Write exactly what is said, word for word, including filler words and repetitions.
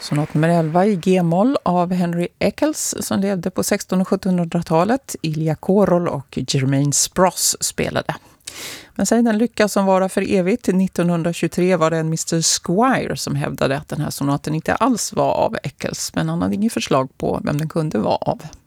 Sonat nummer elva i G-moll av Henry Eccles som levde på sexton- och sjuttonhundratalet. Ilja Korol och Jermaine Spross spelade. Men sen den lycka som varar för evigt. nittonhundratjugotre var det en mister Squire som hävdade att den här sonaten inte alls var av Eccles. Men han hade inget förslag på vem den kunde vara av.